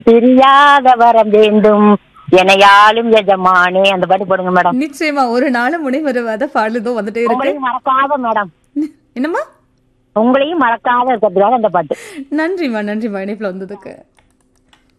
பிரியாத வரம் வேண்டும் எனையாளும் எஜமானே. அந்த பாட்டு போடுங்க மேடம். நிச்சயமா ஒரு நாளும் முனைவருவாத பாடலும் வந்துட்டே இருக்கு. உங்களையும் மறக்காத மேடம். என்னம்மா? உங்களையும் மறக்காத இருக்கிறதுக்காக அந்த பாட்டு. நன்றிம்மா, நன்றிம்மா இணைப்புல வந்ததுக்கு.